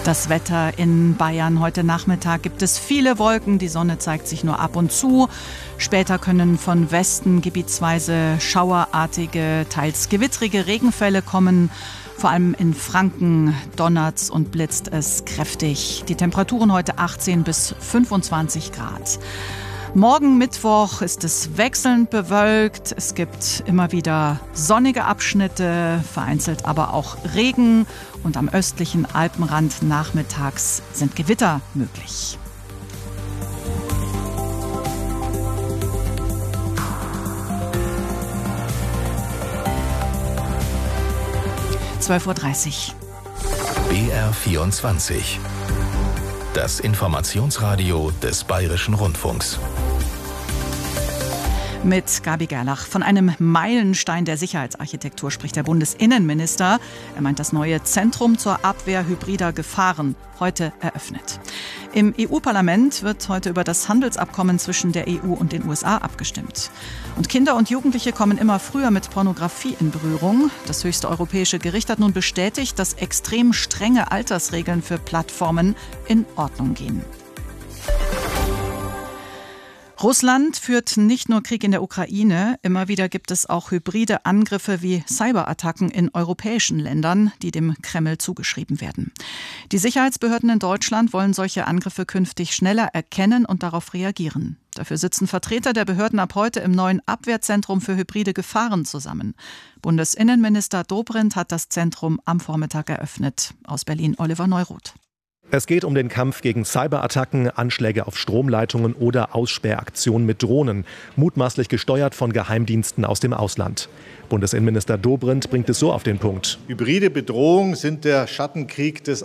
Das Wetter in Bayern heute Nachmittag gibt es viele Wolken. Die Sonne zeigt sich nur ab und zu. Später können von Westen gebietsweise schauerartige, teils gewittrige Regenfälle kommen. Vor allem in Franken donnert's und blitzt es kräftig. Die Temperaturen heute 18 bis 25 Grad. Morgen Mittwoch ist es wechselnd bewölkt. Es gibt immer wieder sonnige Abschnitte, vereinzelt aber auch Regen. Und am östlichen Alpenrand nachmittags sind Gewitter möglich. (12:30 Uhr). BR24. Das Informationsradio des Bayerischen Rundfunks. Mit Gabi Gerlach. Von einem Meilenstein der Sicherheitsarchitektur spricht der Bundesinnenminister. Er meint das neue Zentrum zur Abwehr hybrider Gefahren, heute eröffnet. Im EU-Parlament wird heute über das Handelsabkommen zwischen der EU und den USA abgestimmt. Und Kinder und Jugendliche kommen immer früher mit Pornografie in Berührung. Das höchste europäische Gericht hat nun bestätigt, dass extrem strenge Altersregeln für Plattformen in Ordnung gehen. Russland führt nicht nur Krieg in der Ukraine, immer wieder gibt es auch hybride Angriffe wie Cyberattacken in europäischen Ländern, die dem Kreml zugeschrieben werden. Die Sicherheitsbehörden in Deutschland wollen solche Angriffe künftig schneller erkennen und darauf reagieren. Dafür sitzen Vertreter der Behörden ab heute im neuen Abwehrzentrum für hybride Gefahren zusammen. Bundesinnenminister Dobrindt hat das Zentrum am Vormittag eröffnet. Aus Berlin Oliver Neuroth. Es geht um den Kampf gegen Cyberattacken, Anschläge auf Stromleitungen oder Aussperraktionen mit Drohnen, mutmaßlich gesteuert von Geheimdiensten aus dem Ausland. Bundesinnenminister Dobrindt bringt es so auf den Punkt. Hybride Bedrohungen sind der Schattenkrieg des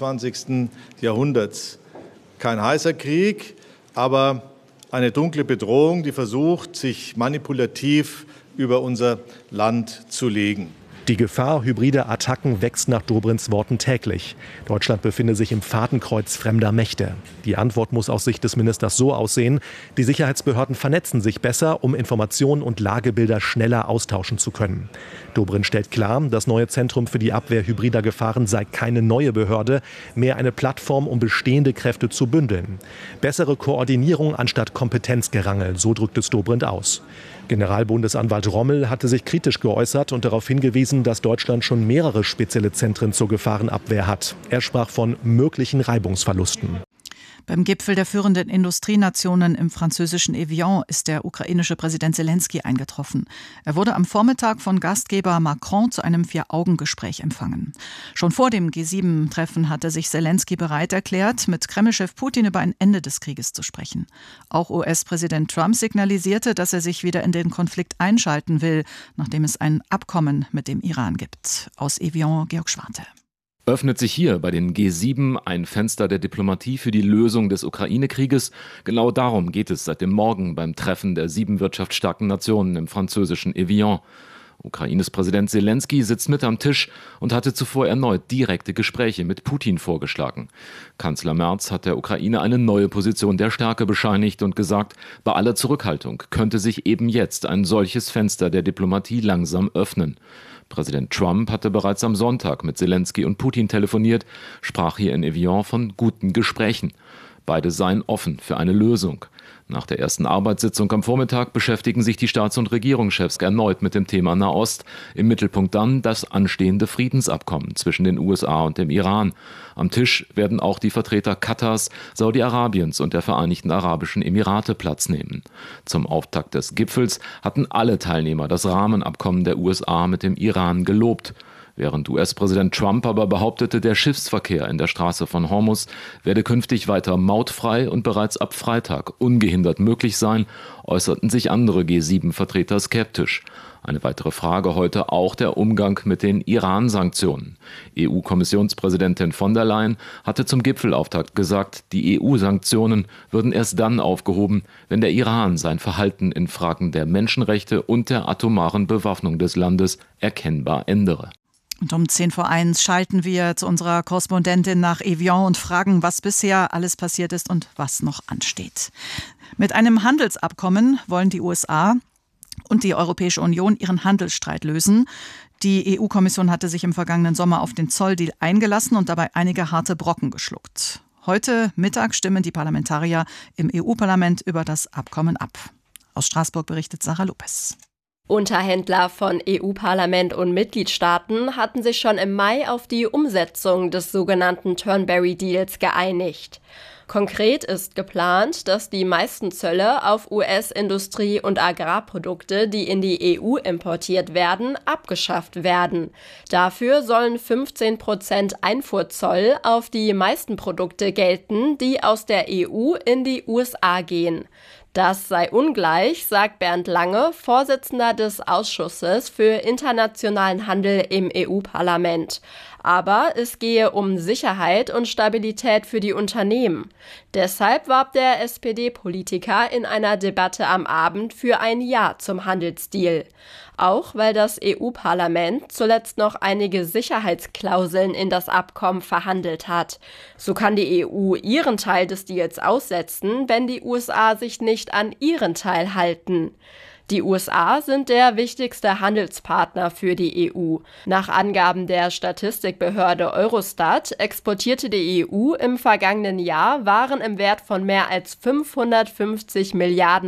21. Jahrhunderts. Kein heißer Krieg, aber eine dunkle Bedrohung, die versucht, sich manipulativ über unser Land zu legen. Die Gefahr hybrider Attacken wächst nach Dobrindts Worten täglich. Deutschland befinde sich im Fadenkreuz fremder Mächte. Die Antwort muss aus Sicht des Ministers so aussehen: Die Sicherheitsbehörden vernetzen sich besser, um Informationen und Lagebilder schneller austauschen zu können. Dobrindt stellt klar, das neue Zentrum für die Abwehr hybrider Gefahren sei keine neue Behörde, mehr eine Plattform, um bestehende Kräfte zu bündeln. Bessere Koordinierung anstatt Kompetenzgerangel, so drückt es Dobrindt aus. Generalbundesanwalt Rommel hatte sich kritisch geäußert und darauf hingewiesen, dass Deutschland schon mehrere spezielle Zentren zur Gefahrenabwehr hat. Er sprach von möglichen Reibungsverlusten. Beim Gipfel der führenden Industrienationen im französischen Evian ist der ukrainische Präsident Zelensky eingetroffen. Er wurde am Vormittag von Gastgeber Macron zu einem 4-Augen-Gespräch empfangen. Schon vor dem G7-Treffen hatte sich Zelensky bereit erklärt, mit Kreml-Chef Putin über ein Ende des Krieges zu sprechen. Auch US-Präsident Trump signalisierte, dass er sich wieder in den Konflikt einschalten will, nachdem es ein Abkommen mit dem Iran gibt. Aus Evian, Georg Schwarte. Öffnet sich hier bei den G7 ein Fenster der Diplomatie für die Lösung des Ukraine-Krieges? Genau darum geht es seit dem Morgen beim Treffen der 7 wirtschaftsstarken Nationen im französischen Evian. Ukraines Präsident Zelensky sitzt mit am Tisch und hatte zuvor erneut direkte Gespräche mit Putin vorgeschlagen. Kanzler Merz hat der Ukraine eine neue Position der Stärke bescheinigt und gesagt, bei aller Zurückhaltung könnte sich eben jetzt ein solches Fenster der Diplomatie langsam öffnen. Präsident Trump hatte bereits am Sonntag mit Zelensky und Putin telefoniert, sprach hier in Evian von guten Gesprächen. Beide seien offen für eine Lösung. Nach der ersten Arbeitssitzung am Vormittag beschäftigen sich die Staats- und Regierungschefs erneut mit dem Thema Nahost. Im Mittelpunkt dann das anstehende Friedensabkommen zwischen den USA und dem Iran. Am Tisch werden auch die Vertreter Katars, Saudi-Arabiens und der Vereinigten Arabischen Emirate Platz nehmen. Zum Auftakt des Gipfels hatten alle Teilnehmer das Rahmenabkommen der USA mit dem Iran gelobt. Während US-Präsident Trump aber behauptete, der Schiffsverkehr in der Straße von Hormuz werde künftig weiter mautfrei und bereits ab Freitag ungehindert möglich sein, äußerten sich andere G7-Vertreter skeptisch. Eine weitere Frage heute auch der Umgang mit den Iran-Sanktionen. EU-Kommissionspräsidentin von der Leyen hatte zum Gipfelauftakt gesagt, die EU-Sanktionen würden erst dann aufgehoben, wenn der Iran sein Verhalten in Fragen der Menschenrechte und der atomaren Bewaffnung des Landes erkennbar ändere. Und um 1:10 schalten wir zu unserer Korrespondentin nach Evian und fragen, was bisher alles passiert ist und was noch ansteht. Mit einem Handelsabkommen wollen die USA und die Europäische Union ihren Handelsstreit lösen. Die EU-Kommission hatte sich im vergangenen Sommer auf den Zolldeal eingelassen und dabei einige harte Brocken geschluckt. Heute Mittag stimmen die Parlamentarier im EU-Parlament über das Abkommen ab. Aus Straßburg berichtet Sarah Lopez. Unterhändler von EU-Parlament und Mitgliedstaaten hatten sich schon im Mai auf die Umsetzung des sogenannten Turnberry-Deals geeinigt. Konkret ist geplant, dass die meisten Zölle auf US-Industrie- und Agrarprodukte, die in die EU importiert werden, abgeschafft werden. Dafür sollen 15% Einfuhrzoll auf die meisten Produkte gelten, die aus der EU in die USA gehen. Das sei ungleich, sagt Bernd Lange, Vorsitzender des Ausschusses für internationalen Handel im EU-Parlament. Aber es gehe um Sicherheit und Stabilität für die Unternehmen. Deshalb warb der SPD-Politiker in einer Debatte am Abend für ein Ja zum Handelsdeal. Auch weil das EU-Parlament zuletzt noch einige Sicherheitsklauseln in das Abkommen verhandelt hat. So kann die EU ihren Teil des Deals aussetzen, wenn die USA sich nicht an ihren Teil halten. Die USA sind der wichtigste Handelspartner für die EU. Nach Angaben der Statistikbehörde Eurostat exportierte die EU im vergangenen Jahr Waren im Wert von mehr als 550 Milliarden